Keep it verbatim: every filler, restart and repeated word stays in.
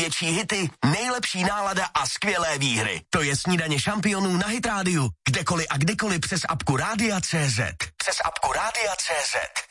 největší hity, nejlepší nálada a skvělé výhry. To je Snídaně šampionů na Hit rádiu. Kdekoliv a kdykoliv přes apku Rádia C Z. Přes apku Rádia C Z.